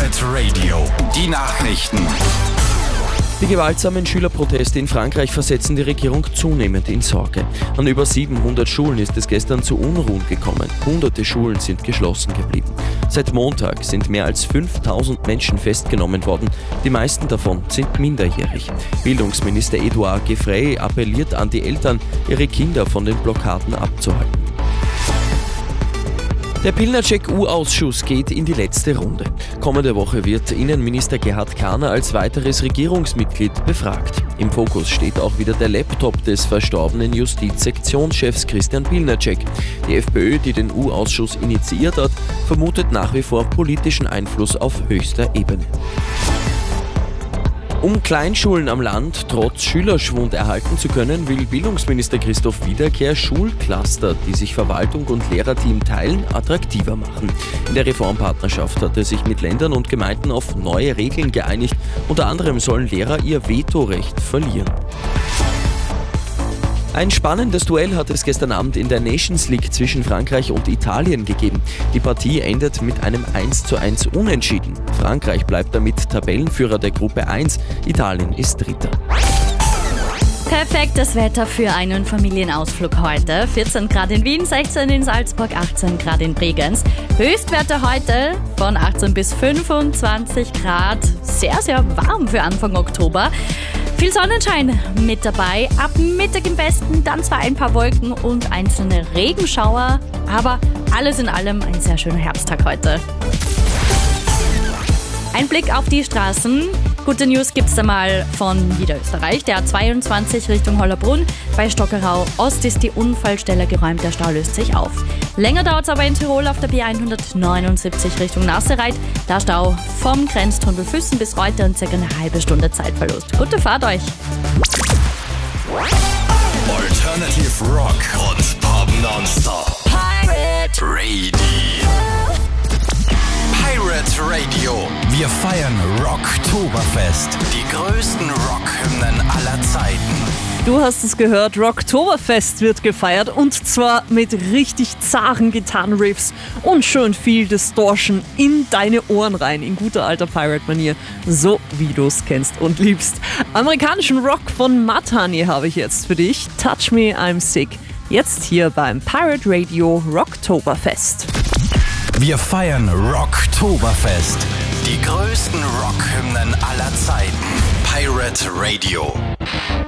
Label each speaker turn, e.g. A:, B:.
A: Pirate Radio, die Nachrichten.
B: Die gewaltsamen Schülerproteste in Frankreich versetzen die Regierung zunehmend in Sorge. An über 700 Schulen ist es gestern zu Unruhen gekommen. Hunderte Schulen sind geschlossen geblieben. Seit Montag sind mehr als 5000 Menschen festgenommen worden. Die meisten davon sind minderjährig. Bildungsminister Edouard Gefrey appelliert an die Eltern, ihre Kinder von den Blockaden abzuhalten. Der Pilnacek-U-Ausschuss geht in die letzte Runde. Kommende Woche wird Innenminister Gerhard Kahner als weiteres Regierungsmitglied befragt. Im Fokus steht auch wieder der Laptop des verstorbenen Justizsektionschefs Christian Pilnacek. Die FPÖ, die den U-Ausschuss initiiert hat, vermutet nach wie vor politischen Einfluss auf höchster Ebene. Um Kleinschulen am Land trotz Schülerschwund erhalten zu können, will Bildungsminister Christoph Wiederkehr Schulcluster, die sich Verwaltung und Lehrerteam teilen, attraktiver machen. In der Reformpartnerschaft hat er sich mit Ländern und Gemeinden auf neue Regeln geeinigt. Unter anderem sollen Lehrer ihr Vetorecht verlieren. Ein spannendes Duell hat es gestern Abend in der Nations League zwischen Frankreich und Italien gegeben. Die Partie endet mit einem 1:1 Unentschieden. Frankreich bleibt damit Tabellenführer der Gruppe 1, Italien ist Dritter.
C: Perfektes Wetter für einen Familienausflug heute. 14 Grad in Wien, 16 in Salzburg, 18 Grad in Bregenz. Höchstwerte heute von 18 bis 25 Grad. Sehr, sehr warm für Anfang Oktober. Viel Sonnenschein mit dabei, ab Mittag im Westen, dann zwar ein paar Wolken und einzelne Regenschauer, aber alles in allem ein sehr schöner Herbsttag heute. Ein Blick auf die Straßen. Gute News gibt's einmal von Niederösterreich, der A22 Richtung Hollerbrunn. Bei Stockerau Ost ist die Unfallstelle geräumt, der Stau löst sich auf. Länger dauert es aber in Tirol auf der B179 Richtung Nassereit. Der Stau vom Grenztunnel Füssen bis Reuter und circa eine halbe Stunde Zeitverlust. Gute Fahrt euch!
A: Alternative Rock und Pop nonstop. Pirate Radio. Pirate Radio. Wir feiern Rocktoberfest. Die größten Rockhymnen aller Zeiten.
D: Du hast es gehört, Rocktoberfest wird gefeiert und zwar mit richtig zaren Gitarrenriffs und schön viel Distortion in deine Ohren rein, in guter alter Pirate-Manier, so wie du es kennst und liebst. Amerikanischen Rock von Mudhoney habe ich jetzt für dich, Touch Me, I'm Sick, jetzt hier beim Pirate Radio Rocktoberfest.
A: Wir feiern Rocktoberfest. Die größten Rockhymnen aller Zeiten. Pirate Radio.